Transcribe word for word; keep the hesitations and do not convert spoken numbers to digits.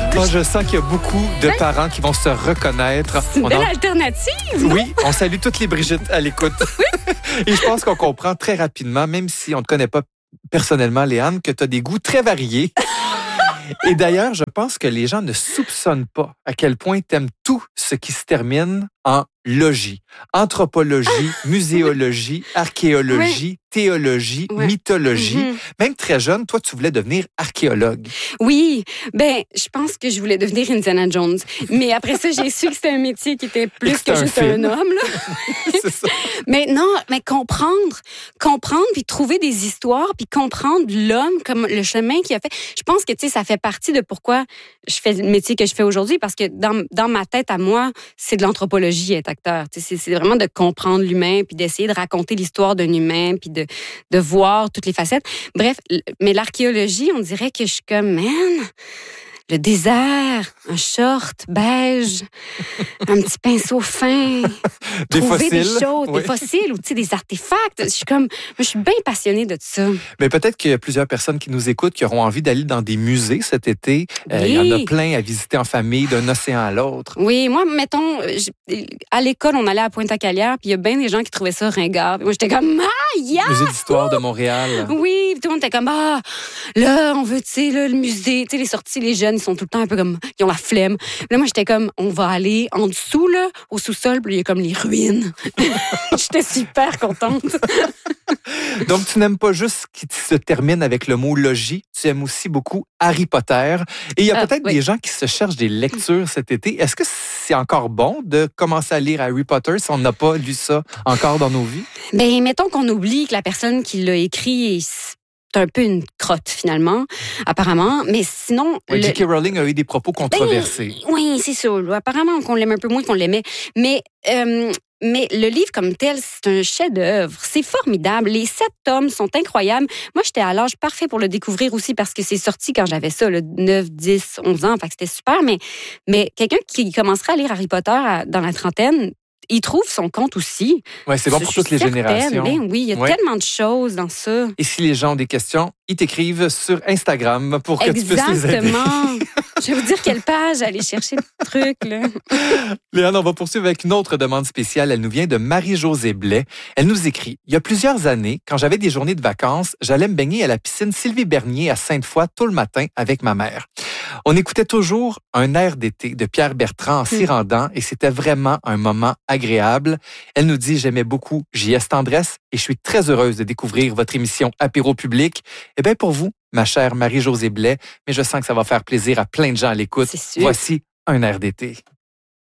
Moi, je sens qu'il y a beaucoup de parents qui vont se reconnaître. C'est une On belle en- alternative. non? Oui, on salue toutes les Brigitte à l'écoute. Et je pense qu'on comprend très rapidement, même si on ne te connaît pas personnellement, Léane, que tu as des goûts très variés. Et d'ailleurs, je pense que les gens ne soupçonnent pas à quel point tu aimes tout ce qui se termine en logis. Anthropologie, muséologie, archéologie, théologie, Ouais. mythologie. Mhm. Même très jeune, toi, tu voulais devenir archéologue. Oui, ben, je pense que je voulais devenir Indiana Jones. Mais après ça, j'ai su que c'était un métier qui était Et plus que c'était que un juste film. un homme. Là. C'est ça. Mais non, mais comprendre, comprendre, puis trouver des histoires, puis comprendre l'homme comme le chemin qu'il a fait. Je pense que, tu sais, ça fait partie de pourquoi je fais le métier que je fais aujourd'hui, parce que dans, dans ma tête à moi, c'est de l'anthropologie être acteur. Tu sais, c'est, c'est vraiment de comprendre l'humain, puis d'essayer de raconter l'histoire d'un humain, puis de, de voir toutes les facettes. Bref, l- mais l'archéologie, on dirait que je suis comme, man, le désert, un short beige, un petit pinceau fin, Des trouver des fossiles. choses, Oui. des fossiles ou tu sais, des artefacts. Je suis comme, moi, je suis bien passionnée de ça. Mais peut-être qu'il y a plusieurs personnes qui nous écoutent qui auront envie d'aller dans des musées cet été. Euh, il y en a Oui. plein à visiter en famille, d'un océan à l'autre. Oui, moi, mettons, je- à l'école, on allait à Pointe-à-Calière, puis il y a bien des gens qui trouvaient ça ringard. Puis moi, j'étais comme, ah, yeah! Musée d'histoire de Montréal. Oui, puis tout le monde était comme, ah, là, on veut, tu sais, là, le musée, tu sais, les sorties, les jeunes, ils sont tout le temps un peu comme, ils ont la flemme. Là, moi, j'étais comme, on va aller en dessous, là, au sous-sol, puis il y a comme les ruines. J'étais super contente. Donc, tu n'aimes pas juste ce qui se termine avec le mot logis, tu aimes aussi beaucoup Harry Potter. Et il y a Ah, peut-être oui. des gens qui se cherchent des lectures cet été. Est-ce que c'est encore bon de commencer à lire Harry Potter si on n'a pas lu ça encore dans nos vies? Ben, mettons qu'on oublie que la personne qui l'a écrit, c'est un peu une crotte, finalement, apparemment. Mais sinon... Oui, le- J K. Rowling a eu des propos controversés. Ben, oui, c'est ça. là. Apparemment qu'on l'aime un peu moins qu'on l'aimait. Mais, euh, mais le livre comme tel, c'est un chef-d'œuvre. C'est formidable. Les sept tomes sont incroyables. Moi, j'étais à l'âge parfait pour le découvrir aussi parce que c'est sorti quand j'avais ça, le neuf, dix, onze ans. Fait que c'était super. Mais, mais quelqu'un qui commencerait à lire Harry Potter à- dans la trentaine, il trouve son compte aussi. Oui, c'est bon Je pour suis toutes les certaine. générations. Ben oui, il y a Ouais. tellement de choses dans ça. Et si les gens ont des questions, ils t'écrivent sur Instagram pour que tu puisses les aider. Exactement. Je vais vous dire quelle page aller chercher le truc, là. Léane, on va poursuivre avec une autre demande spéciale. Elle nous vient de Marie-Josée Blais. Elle nous écrit « Il y a plusieurs années, quand j'avais des journées de vacances, j'allais me baigner à la piscine Sylvie Bernier à Sainte-Foy tôt le matin avec ma mère. On écoutait toujours un air d'été de Pierre Bertrand en s'y rendant et c'était vraiment un moment agréable. Elle nous dit « J'aimais beaucoup J S Tendresse et je suis très heureuse de découvrir votre émission Apéro Public. Eh bien, pour vous, ma chère Marie-Josée Blais, mais je sens que ça va faire plaisir à plein de gens à l'écoute. C'est sûr. Voici un air d'été.